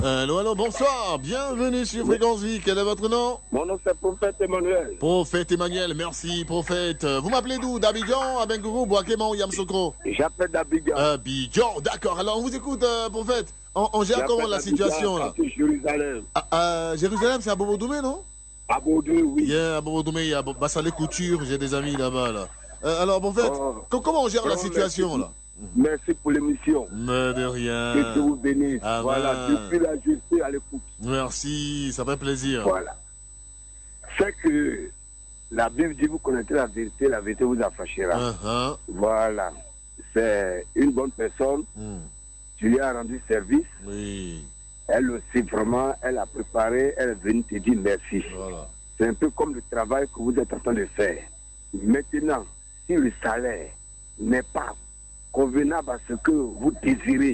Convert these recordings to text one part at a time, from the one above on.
Allô, allô, bonsoir, bienvenue sur Fréquence Vie. Quel est votre nom? Mon nom c'est Prophète Emmanuel. Prophète Emmanuel, merci Prophète. Vous m'appelez d'où? D'Abidjan, Abengourou, Boakema ou Yamsokro? J'appelle d'Abidjan. Abidjan, d'accord. Alors on vous écoute, Prophète. On gère comment la situation là? Jérusalem. Jérusalem, c'est à Bobo-Doumé, non? À Bordeaux, oui. Yeah, à Bobo-Doumé, il y a Bassalé Couture, j'ai des amis là-bas. Là. Alors, Prophète, comment on gère la situation là? Merci pour l'émission. Mais de rien. Que Dieu vous bénisse. Amen. Voilà, depuis là, je suis à l'écoute. Merci, ça fait plaisir. Voilà. C'est que la Bible dit, vous connaissez la vérité vous affranchira. Voilà. C'est une bonne personne. Tu lui as rendu service. Oui. Elle aussi, vraiment, elle a préparé, elle est venue te dire merci. Voilà. C'est un peu comme le travail que vous êtes en train de faire. Maintenant, si le salaire n'est pas convenable à ce que vous désirez,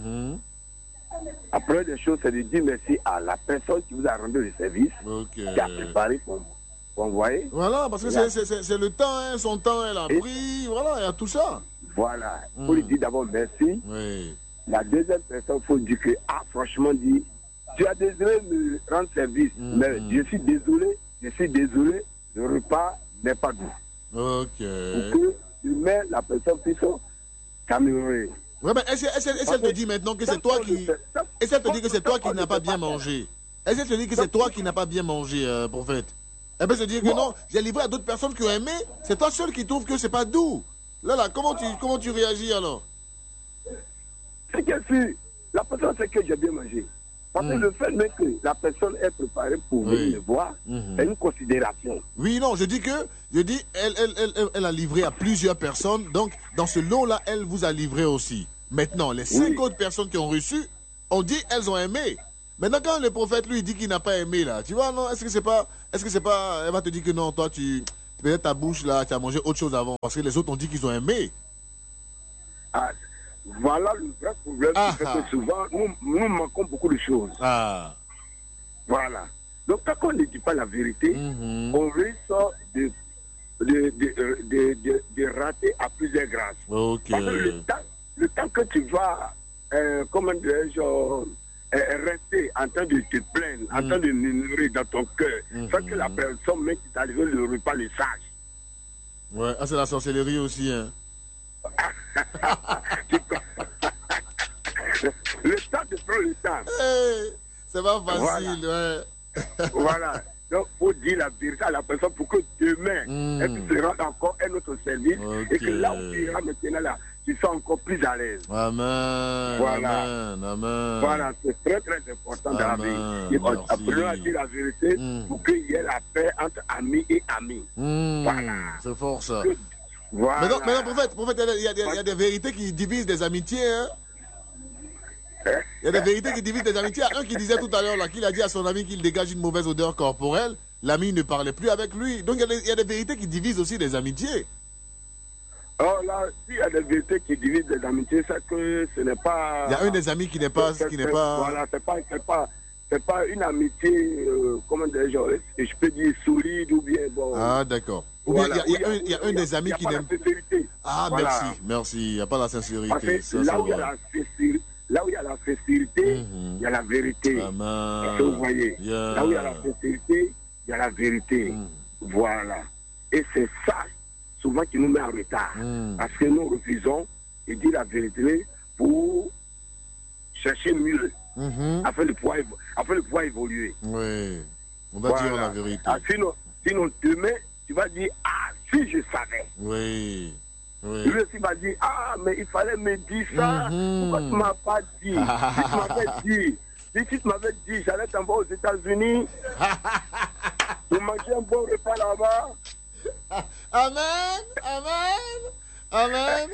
après des choses, c'est de dire merci à la personne qui vous a rendu le service, qui a préparé pour envoyer. Voilà, parce que c'est le temps, hein, son temps, elle a pris, voilà, il y a tout ça. Voilà, il faut lui dire d'abord merci. Oui. La deuxième personne, il faut dire que, franchement, dit, tu as désiré me rendre service, mais je suis désolé, le repas n'est pas doux. Ok. Pour que humain, la personne puisse s'améliorer. Ouais, mais est-ce qu'elle te dit maintenant que c'est toi qui... Est-ce qu'elle te dit que c'est toi qui n'as pas bien mangé? Est-ce qu'elle te dit que c'est toi qui n'as pas bien mangé, Prophète? Elle peut se dire que non, j'ai livré à d'autres personnes qui ont aimé, c'est toi seul qui trouve que c'est pas doux. Là, comment tu réagis alors? C'est que si la personne sait que j'ai bien mangé. Parce que le fait même que la personne est préparée pour venir me voir, c'est une considération. Oui, non, je dis elle a livré à plusieurs personnes, donc dans ce lot-là, elle vous a livré aussi. Maintenant, les 5 autres personnes qui ont reçu, on dit elles ont aimé. Maintenant, quand le prophète lui dit qu'il n'a pas aimé là, tu vois, non, est-ce que c'est pas, elle va te dire que non, toi peut-être ta bouche là, tu as mangé autre chose avant, parce que les autres ont dit qu'ils ont aimé. Voilà le vrai problème, c'est que souvent, nous manquons beaucoup de choses. Voilà. Donc, quand on ne dit pas la vérité, on risque de rater à plusieurs grâces. Parce que le temps que tu vas, comment dirais-je, rester en train de te plaindre, en train de murmurer dans ton cœur, fait que la personne même qui t'a livré le repas le sache. Ouais, c'est la sorcellerie aussi, hein. Le temps de prendre le temps. C'est pas facile, Voilà. Donc, il faut dire la vérité à la personne pour que demain, elle puisse se rendre encore un autre service et que là où tu iras maintenant, là, tu sois encore plus à l'aise. Amen. Voilà. Amen. Voilà, c'est très très important dans la vie. Apprenons à dire la vérité pour qu'il y ait la paix entre amis et amis. Voilà. C'est fort ça. Voilà. Maintenant, prophète, il y a des vérités qui divisent des amitiés, hein? Il y a des vérités qui divisent des amitiés. Un qui disait tout à l'heure, là, qu'il a dit à son ami qu'il dégage une mauvaise odeur corporelle, l'ami ne parlait plus avec lui. Donc il y a des vérités qui divisent aussi des amitiés. Oh là, s'il y a des vérités qui divisent des amitiés, c'est que ce n'est pas... Il y a un des amis qui n'est pas... Voilà, c'est pas une amitié, comment dire, je peux dire solide ou bien bon... Ah, d'accord. Ou bien il y a un des amis qui n'aime... Ah, voilà. Merci. Il n'y a pas la sincérité. Parce que là où il y a la sincérité, là où il y a la sincérité, il y a la vérité. Parce que vous voyez, là où il y a la sincérité, il y a la vérité. Voilà. Et c'est ça, souvent, qui nous met en retard. Parce que nous refusons de dire la vérité pour chercher mieux, afin de pouvoir évoluer. Oui, on va dire la vérité. Sinon, demain, tu vas dire, si je savais. Oui. Lui aussi va dire, mais il fallait me dire ça. Pourquoi tu ne m'as pas dit? Si tu m'avais dit, si tu m'avais dit, j'allais t'envoyer aux États-Unis pour manger un bon repas là-bas. Amen. Amen.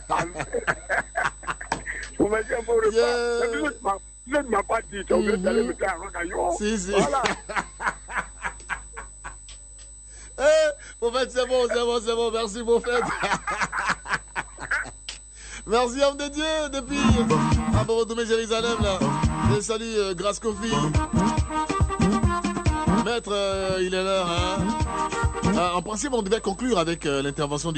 Pour manger un bon repas. Tu ne m'as pas dit, tu as oublié d'aller me faire un rocaillon. Si. Voilà. Prophète, c'est bon. Merci, prophète. Merci, homme de Dieu, depuis Bobo-Doumé, Jérusalem, là. Je salue Grâce Kofi. Maître, il est l'heure, hein. En principe, on devait conclure avec l'intervention du